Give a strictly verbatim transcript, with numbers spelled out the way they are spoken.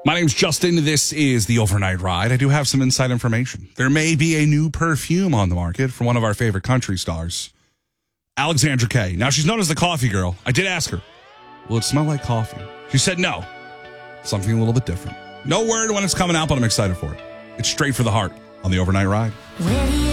My name's Justin. This is the Overnight Ride. I do have some inside information. There may be a new perfume on the market from one of our favorite country stars, Alexandra Kay. Now, she's known as the coffee girl. I did ask her, will it smell like coffee? She said no. Something a little bit different. No word when it's coming out, but I'm excited for it. It's straight for the heart on the Overnight Ride. Where do you